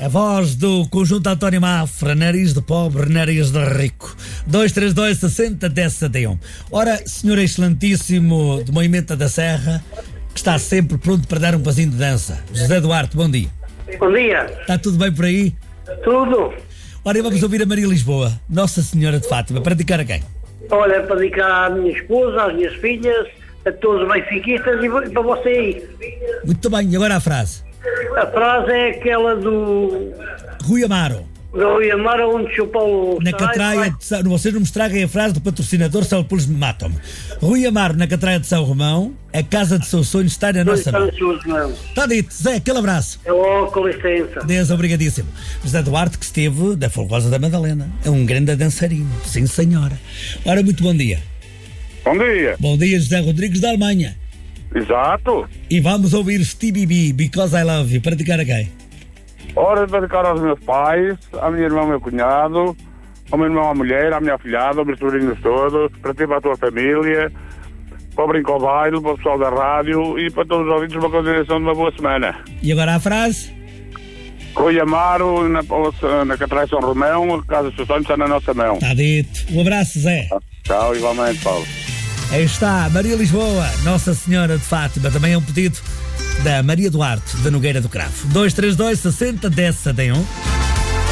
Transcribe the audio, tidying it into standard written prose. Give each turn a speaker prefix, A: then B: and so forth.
A: A voz do conjunto António Mafra, nariz de pobre, nariz de rico. 232 60 10 71. Ora, senhor excelentíssimo de Moimenta da Serra, que está sempre pronto para dar um passinho de dança. José Duarte, bom dia.
B: Bom dia.
A: Está tudo bem por aí?
B: Tudo.
A: Ora, e vamos ouvir a Maria Lisboa, Nossa Senhora de Fátima, para dedicar a quem?
B: Olha, para dedicar à minha esposa, às minhas filhas, a todos os benfiquistas e para você aí.
A: Muito bem, e agora a frase.
B: A frase é aquela do
A: Rui Amaro.
B: Rui Amaro, onde chupou o
A: Na Catraia de São... Vocês não me estraguem a frase do patrocinador, só depois me matam-me. Rui Amaro, na Catraia de São Romão, a casa de seus sonhos está na nossa mão. Está dito. Zé, aquele abraço.
B: É logo, com licença.
A: Deus, obrigadíssimo. José Duarte, que esteve da Folgosa da Madalena. É um grande dançarino. Sim, senhora. Ora, muito bom dia.
C: Bom dia.
A: Bom dia, José Rodrigues da Alemanha.
C: Exato.
A: E vamos ouvir Stevie B, Because I Love You, para dedicar a quem?
C: Hora de dedicar aos meus pais, à minha irmã, ao meu cunhado, ao meu irmão, à mulher, à minha afilhada, aos meus sobrinhos todos, para ti, para a tua família, para o Brinco ao Baile, para o pessoal da rádio e para todos os ouvintes, uma continuação de uma boa semana.
A: E agora a frase?
C: Rui Amaro, na Catraia São Romão, a casa dos sonhos está na nossa mão.
A: Está dito. Um abraço, Zé.
C: Tchau, igualmente, Paulo.
A: Aí está, Maria Lisboa, Nossa Senhora de Fátima, também é um pedido da Maria Duarte, da Nogueira do Cravo. 232 60 10 71.